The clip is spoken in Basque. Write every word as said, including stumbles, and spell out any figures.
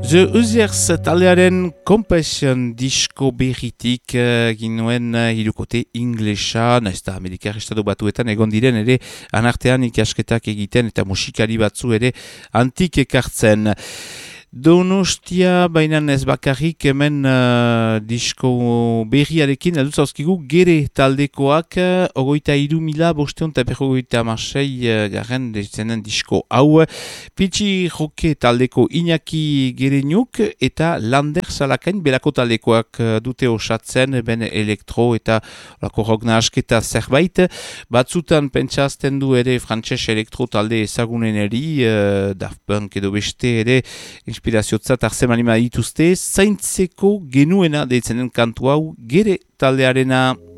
The Uziers taldearen Compassion disko berritik uh, ginuen uh, hirukote inglesa, ez da Amerikar estatu batuetan egon diren ere anartean ikasketak egiten eta musikari batzu ere antik ekartzen. Donostia, baina ez bakarrik hemen uh, disko berriarekin alduz hauzkigu gere taldekoak uh, ogoita iru mila bosteon eta berrogoita amasei uh, garen dezenen disko hau. Pitsi joke taldeko Iñaki Gerenuk eta Lander Salakain belako taldekoak uh, dute osatzen ben elektro eta lako rock nahasketa zerbait. Batzutan pentsazten du ere frantses elektro talde ezaguneneri, uh, Daft Punk edo beste ere inspiraziotzat arzemanima dituzte, zaintzeko genuena deitzenen kantu hau gere taldearena.